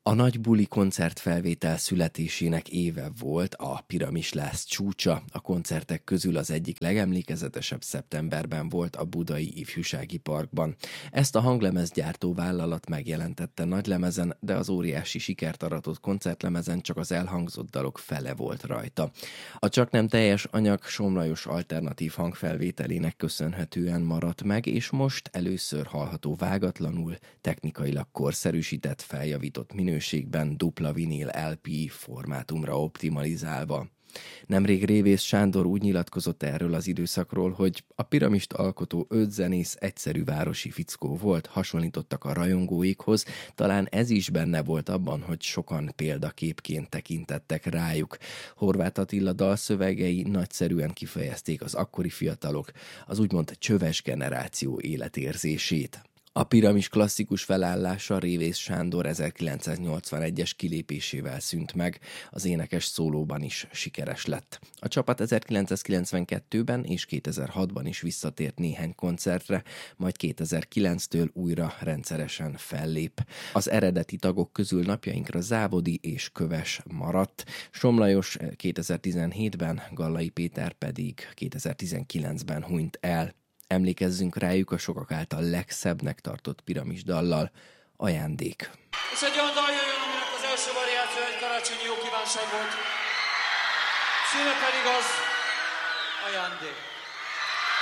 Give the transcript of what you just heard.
A nagy buli koncertfelvétel születésének éve volt a Piramis Lász csúcsa. A koncertek közül az egyik legemlékezetesebb szeptemberben volt a Budai Ifjúsági Parkban. Ezt a hanglemezgyártó vállalat megjelentette nagylemezen, de az óriási sikert aratott koncertlemezen csak az elhangzott dalok fele volt rajta. A csaknem teljes anyag Somm Lajos alternatív hangfelvételének köszönhetően maradt meg, és most először hallható vágatlanul, technikailag korszerűsített, feljavított minőségben, dupla vinil LP formátumra optimalizálva. Nemrég Révész Sándor úgy nyilatkozott erről az időszakról, hogy a Piramist alkotó 5 zenész egyszerű városi fickó volt, hasonlítottak a rajongóikhoz, talán ez is benne volt abban, hogy sokan példaképként tekintettek rájuk. Horváth Attila dalszövegei nagyszerűen kifejezték az akkori fiatalok, az úgymond csöves generáció életérzését. A Piramis klasszikus felállása Révész Sándor 1981-es kilépésével szűnt meg, az énekes szólóban is sikeres lett. A csapat 1992-ben és 2006-ban is visszatért néhány koncertre, majd 2009-től újra rendszeresen fellép. Az eredeti tagok közül napjainkra Závodi és Köves maradt, Somm Lajos 2017-ben, Gallai Péter pedig 2019-ben hunyt el. Emlékezzünk rájuk a sokak által legszebbnek tartott Piramis dallal, Ajándék. És egy olyan dal jöjjön, aminek az első variáció egy karácsonyi jó kívánság volt. Címe pedig az Ajándék.